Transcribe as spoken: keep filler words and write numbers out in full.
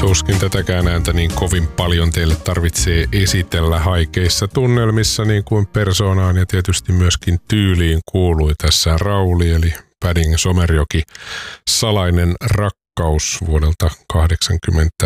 Tuskin tätäkään ääntä niin kovin paljon teille tarvitsee esitellä haikeissa tunnelmissa niin kuin persoonaan ja tietysti myöskin tyyliin kuului tässä Rauli eli Padding Somerjoki, Salainen rakkaus vuodelta kahdeksankymmentä.